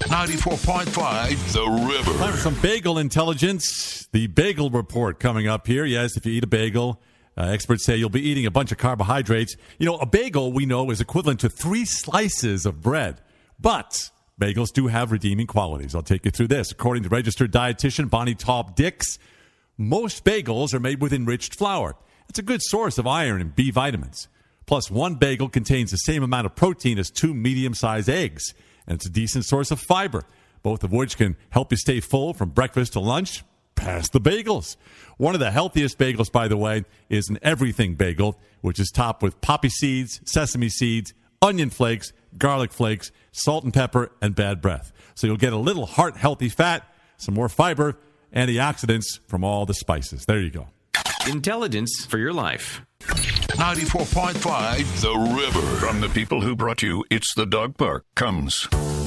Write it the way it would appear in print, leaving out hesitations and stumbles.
94.5 The River. Time for some bagel intelligence. The bagel report coming up here. Yes, if you eat a bagel, experts say you'll be eating a bunch of carbohydrates. You know, a bagel, we know, is equivalent to 3 slices of bread. But bagels do have redeeming qualities. I'll take you through this. According to registered dietitian Bonnie Taub-Dix, most bagels are made with enriched flour. It's a good source of iron and B vitamins. Plus, one bagel contains the same amount of protein as 2 medium-sized eggs. And it's a decent source of fiber, both of which can help you stay full from breakfast to lunch. Pass the bagels. One of the healthiest bagels, by the way, is an everything bagel, which is topped with poppy seeds, sesame seeds, onion flakes, garlic flakes, salt and pepper, and bad breath. So you'll get a little heart-healthy fat, some more fiber, antioxidants from all the spices. There you go. Intelligence for your life. 94.5 The River. From the people who brought you It's the Dog Park comes